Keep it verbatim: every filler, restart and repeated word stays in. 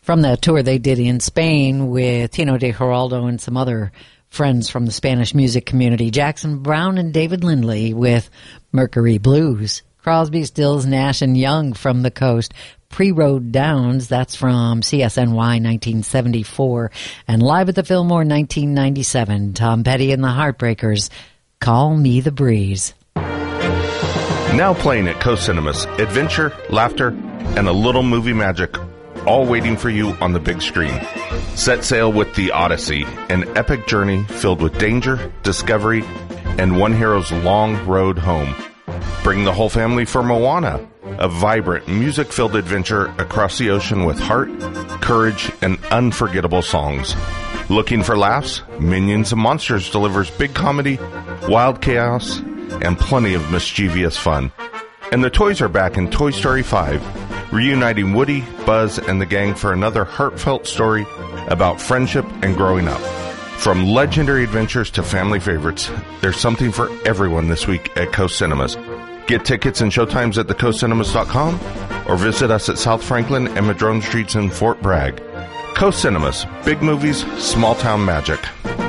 from that tour they did in Spain with Tino de Geraldo and some other friends from the Spanish music community. Jackson Browne and David Lindley with Mercury Blues. Crosby, Stills, Nash and Young from the coast. Pre-Road Downs, that's from C S N Y nineteen seventy-four. And Live at the Fillmore nineteen ninety-seven, Tom Petty and the Heartbreakers, Call Me the Breeze. Now playing at Coast Cinemas, adventure, laughter, and a little movie magic, all waiting for you on the big screen. Set sail with The Odyssey, an epic journey filled with danger, discovery, and one hero's long road home. Bring the whole family for Moana, a vibrant, music-filled adventure across the ocean with heart, courage, and unforgettable songs. Looking for laughs? Minions and Monsters delivers big comedy, wild chaos, and plenty of mischievous fun. And the toys are back in Toy Story five, reuniting Woody, Buzz, and the gang for another heartfelt story about friendship and growing up. From legendary adventures to family favorites, there's something for everyone this week at Coast Cinemas. Get tickets and showtimes at the coast cinemas dot com or visit us at South Franklin and Madrone Streets in Fort Bragg. Coast Cinemas, big movies, small town magic.